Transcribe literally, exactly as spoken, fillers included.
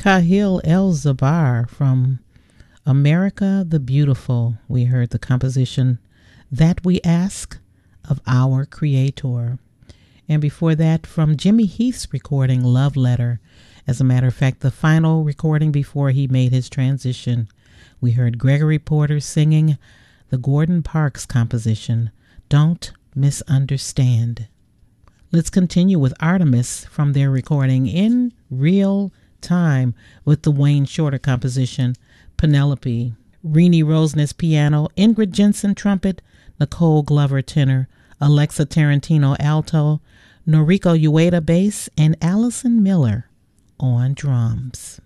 Kahil El-Zabar from America the Beautiful. We heard the composition That We Ask of Our Creator. And before that, from Jimmy Heath's recording, Love Letter. As a matter of fact, the final recording before he made his transition, we heard Gregory Porter singing the Gordon Parks composition, Don't Misunderstand. Let's continue with Artemis from their recording In Real Time with the Wayne Shorter composition, Penelope. Renee Roseness piano, Ingrid Jensen trumpet, Nicole Glover tenor, Alexa Tarantino alto, Noriko Ueda bass, and Allison Miller on drums.